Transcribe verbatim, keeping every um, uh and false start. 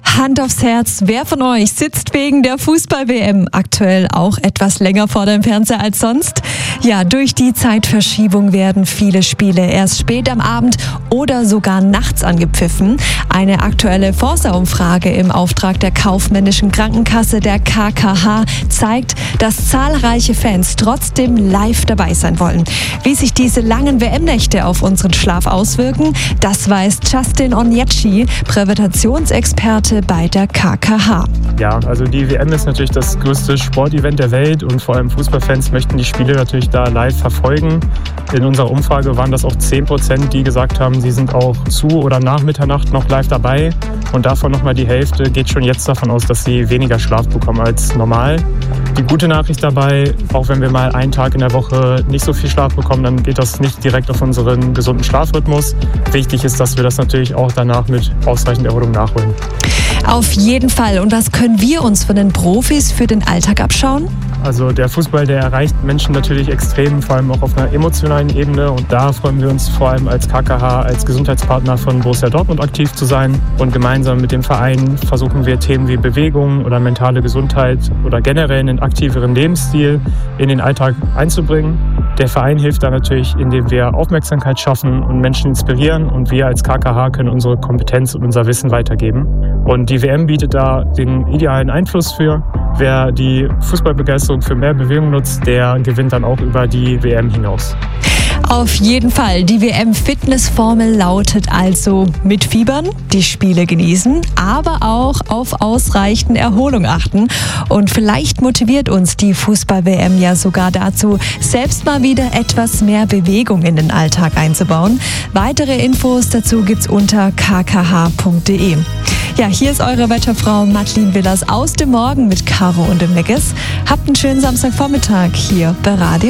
Hand aufs Herz, wer von euch sitzt wegen der Fußball-W M aktuell auch etwas länger vor dem Fernseher als sonst? Ja, durch die Zeitverschiebung werden viele Spiele erst spät am Abend oder sogar nachts angepfiffen. Eine aktuelle Forsa-Umfrage im Auftrag der kaufmännischen Krankenkasse der K K H zeigt, dass zahlreiche Fans trotzdem live dabei sein wollen. Wie sich diese langen W M-Nächte auf unseren Schlaf auswirken, das weiß Justin Onyeci, Präventationsexperte bei der K K H. Ja, also die W M ist natürlich das größte Sportevent der Welt und vor allem Fußballfans möchten die Spiele natürlich da live verfolgen. In unserer Umfrage waren das auch zehn Prozent, die gesagt haben, sie sind auch zu oder nach Mitternacht noch live dabei. Und davon nochmal die Hälfte geht schon jetzt davon aus, dass sie weniger Schlaf bekommen als normal. Die gute Nachricht dabei, auch wenn wir mal einen Tag in der Woche nicht so viel Schlaf bekommen, dann geht das nicht direkt auf unseren gesunden Schlafrhythmus. Wichtig ist, dass wir das natürlich auch danach mit ausreichend Erholung nachholen. Auf jeden Fall. Und was können wir uns von den Profis für den Alltag abschauen? Also der Fußball, der erreicht Menschen natürlich extrem, vor allem auch auf einer emotionalen Ebene. Und da freuen wir uns vor allem als K K H, als Gesundheitspartner von Borussia Dortmund aktiv zu sein. Und gemeinsam mit dem Verein versuchen wir Themen wie Bewegung oder mentale Gesundheit oder generell einen aktiveren Lebensstil in den Alltag einzubringen. Der Verein hilft da natürlich, indem wir Aufmerksamkeit schaffen und Menschen inspirieren. Und wir als K K H können unsere Kompetenz und unser Wissen weitergeben. Und die W M bietet da den idealen Einfluss für. Wer die Fußballbegeisterung für mehr Bewegung nutzt, der gewinnt dann auch über die W M hinaus. Auf jeden Fall. Die W M-Fitnessformel lautet also mitfiebern, die Spiele genießen, aber auch auf ausreichend Erholung achten. Und vielleicht motiviert uns die Fußball-W M ja sogar dazu, selbst mal wieder etwas mehr Bewegung in den Alltag einzubauen. Weitere Infos dazu gibt's unter k k h punkt d e. Ja, hier ist eure Wetterfrau Madeleine Willers aus dem Morgen mit Caro und dem Meggis. Habt einen schönen Samstagvormittag hier bei Radio